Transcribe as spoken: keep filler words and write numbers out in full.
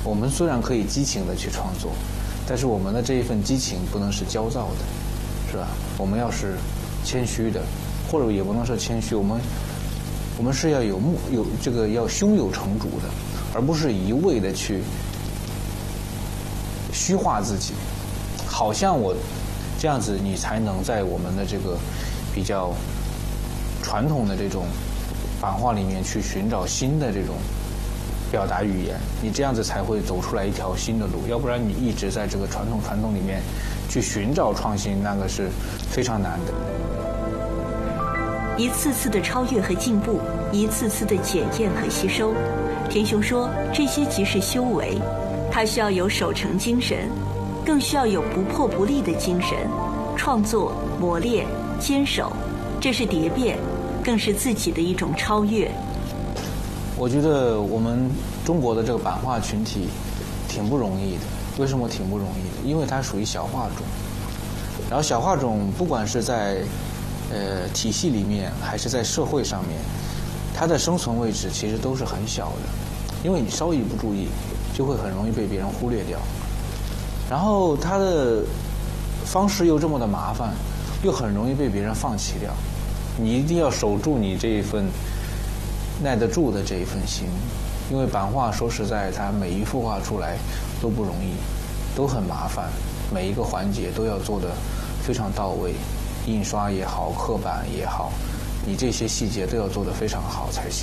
我们虽然可以激情的去创作，但是我们的这一份激情不能是焦躁的，是吧？我们要是谦虚的，或者也不能说谦虚，我们我们是要有目有这个要胸有成竹的，而不是一味的去虚化自己，好像我这样子，你才能在我们的这个比较传统的这种版画里面去寻找新的这种表达语言，你这样子才会走出来一条新的路，要不然你一直在这个传统传统里面去寻找创新，那个是非常难的。 一次次的超越和进步，一次次的检验和吸收，田雄说，这些即是修为。他需要有守成精神，更需要有不破不立的精神，创作、磨练、坚守，这是蝶变，更是自己的一种超越。 我觉得我们中国的这个版画群体挺不容易的。为什么挺不容易的？因为它属于小画种，然后小画种不管是在呃体系里面还是在社会上面，它的生存位置其实都是很小的，因为你稍一不注意就会很容易被别人忽略掉，然后它的方式又这么的麻烦，又很容易被别人放弃掉。你一定要守住你这一份耐得住的这一份心，因为版画说实在，它每一幅画出来都不容易，都很麻烦，每一个环节都要做得非常到位，印刷也好，刻板也好，你这些细节都要做得非常好才行。